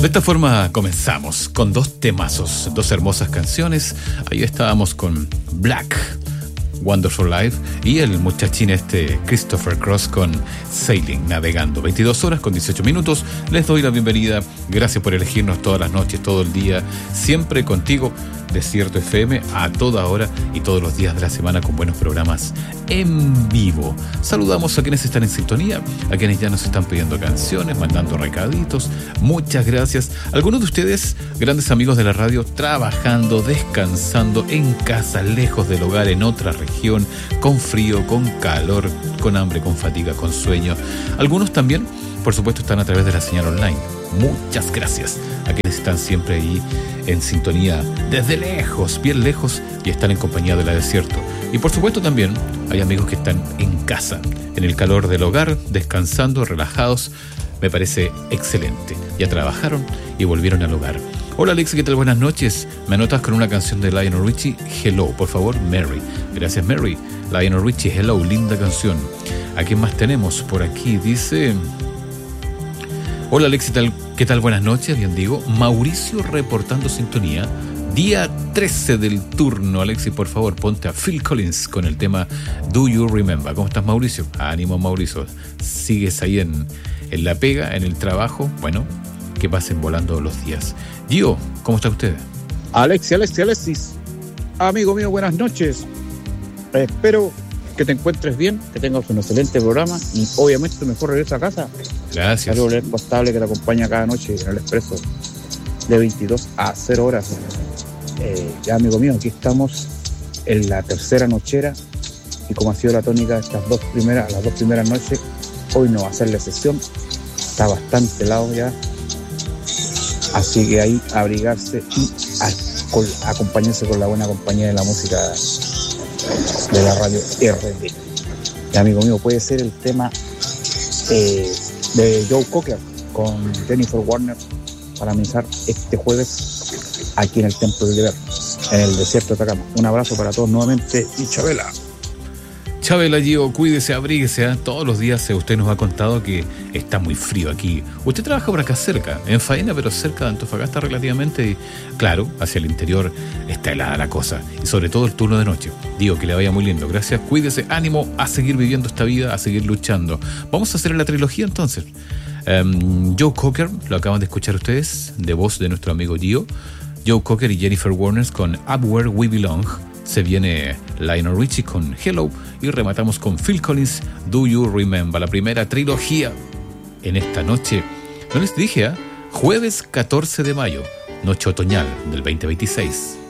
De esta forma comenzamos con dos temazos, dos hermosas canciones. Ahí estábamos con Black, Wonderful Life, y el muchachín Christopher Cross con Sailing, navegando. 22 horas con 18 minutos. Les doy la bienvenida. Gracias por elegirnos todas las noches, todo el día, siempre contigo. Desierto FM a toda hora y todos los días de la semana con buenos programas en vivo. Saludamos a quienes están en sintonía, a quienes ya nos están pidiendo canciones, mandando recaditos. Muchas gracias. Algunos de ustedes, grandes amigos de la radio, trabajando, descansando en casa, lejos del hogar, en otra región, con frío, con calor, con hambre, con fatiga, con sueño. Algunos también, por supuesto, están a través de la señal online. Muchas gracias a quienes están siempre ahí en sintonía desde lejos, bien lejos, y están en compañía de la Desierto. Y por supuesto también hay amigos que están en casa, en el calor del hogar, descansando, relajados. Me parece excelente. Ya trabajaron y volvieron al hogar. Hola Alex, ¿qué tal? Buenas noches. Me anotas con una canción de Lionel Richie, Hello, por favor, Mary. Gracias, Mary. Lionel Richie, Hello, linda canción. ¿A quién más tenemos por aquí? Dice... Hola Alex, ¿qué tal? Buenas noches, bien digo. Mauricio reportando sintonía. Día 13 del turno, Alexi, por favor, ponte a Phil Collins con el tema Do You Remember. ¿Cómo estás, Mauricio? Ánimo, Mauricio. ¿Sigues ahí en la pega, en el trabajo? Bueno, que pasen volando los días. Gio, ¿cómo está usted? Alexis. Amigo mío, buenas noches. Espero que te encuentres bien, que tengas un excelente programa y obviamente mejor regreso a casa. Gracias. Saludos al postable que te acompaña cada noche en el Expreso de 22 a 0 horas. Ya, amigo mío, aquí estamos en la tercera nochera y como ha sido la tónica de las dos primeras noches, hoy no va a ser la excepción. Está bastante helado ya, así que ahí abrigarse y acompañarse con la buena compañía de la música de la radio RD. Y, amigo mío, puede ser el tema de Joe Cocker con Jennifer Warner para amenizar este jueves aquí en el Templo del Deber, en el desierto de Atacama. Un abrazo para todos nuevamente y Chabela. Chabela, Gio, cuídese, abríguese. Todos los días usted nos ha contado que está muy frío aquí. Usted trabaja por acá cerca, en Faena, pero cerca de Antofagasta relativamente. Y claro, hacia el interior está helada la cosa. Y sobre todo el turno de noche. Digo, que le vaya muy lindo. Gracias, cuídese, ánimo a seguir viviendo esta vida, a seguir luchando. Vamos a hacer la trilogía entonces. Joe Cocker, lo acaban de escuchar ustedes, de voz de nuestro amigo Gio. Joe Cocker y Jennifer Warner con Up Where We Belong. Se viene Lionel Richie con Hello y rematamos con Phil Collins, Do You Remember, la primera trilogía en esta noche. No les dije, jueves 14 de mayo, noche otoñal del 2026.